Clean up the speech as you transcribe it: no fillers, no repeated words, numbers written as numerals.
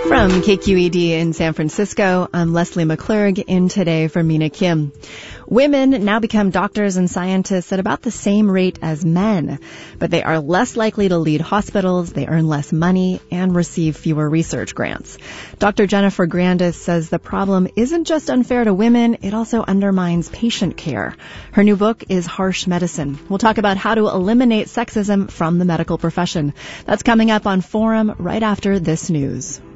From KQED in San Francisco, I'm Leslie McClurg, in today for Mina Kim. Women now become doctors and scientists at about the same rate as men, but they are less likely to lead hospitals, they earn less money, and receive fewer research grants. Dr. Jennifer Grandis says the problem isn't just unfair to women, it also undermines patient care. Her new book is Harsh Medicine. We'll talk about how to eliminate sexism from the medical profession. That's coming up on Forum right after this news.